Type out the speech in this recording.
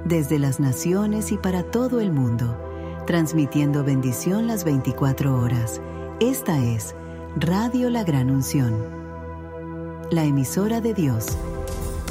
desde las naciones y para todo el mundo, transmitiendo bendición las 24 horas. Esta es Radio La Gran Unción, la emisora de Dios